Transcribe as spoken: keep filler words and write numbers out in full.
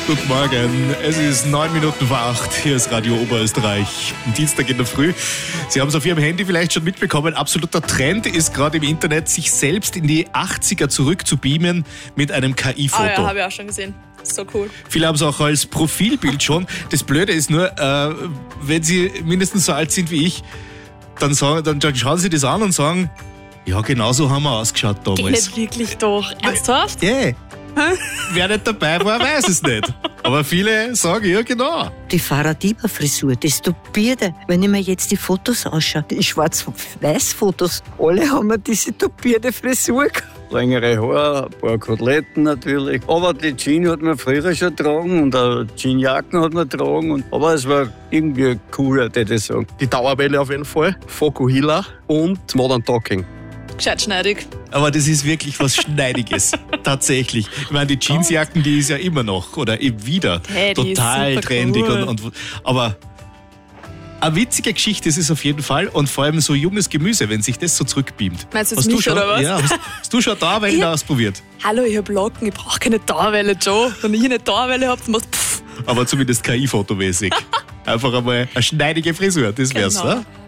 Guten Morgen, es ist neun Minuten vor acht, hier ist Radio Oberösterreich, Dienstag in der Früh. Sie haben es auf Ihrem Handy vielleicht schon mitbekommen, absoluter Trend ist gerade im Internet, sich selbst in die achtziger zurück zu beamen mit einem K I-Foto. Ah ja, habe ich auch schon gesehen. So cool. Viele haben es auch als Profilbild schon. Das Blöde ist nur, äh, wenn Sie mindestens so alt sind wie ich, dann, sagen, dann schauen Sie das an und sagen, ja, genau so haben wir ausgeschaut damals. Geht nicht wirklich doch. Ernsthaft? Ja. Yeah. Wer nicht dabei war, weiß es nicht. Aber viele sagen, ja genau. Die Farah-Diba-Frisur, das Tupierte. Wenn ich mir jetzt die Fotos anschaue, die Schwarz-Weiß-Fotos, alle haben wir diese tupierte Frisur gehabt. Längere Haare, ein paar Koteletten natürlich. Aber die Jeans hat man früher schon getragen und auch Jeansjacken hat man getragen. Und, aber es war irgendwie cooler, würde ich sagen. Die Dauerwelle auf jeden Fall, Fokuhila und Modern Talking. Gescheit schneidig. Aber das ist wirklich was Schneidiges. Tatsächlich. Ich meine, die Jeansjacken, die ist ja immer noch oder eben wieder hey, total trendig. Cool. Und, und, aber eine witzige Geschichte ist es auf jeden Fall. Und vor allem so junges Gemüse, wenn sich das so zurückbeamt. Meinst du hast jetzt du mich schon, oder was? Ja, hast, hast du schon Dauerwelle ja. ausprobiert? Hallo, ich hab Locken, ich brauche keine Dauerwelle, Joe. Wenn ich eine Dauerwelle hab, dann machst du pfff. Aber zumindest K I-fotomäßig. Einfach einmal eine schneidige Frisur, das wär's, genau. ne?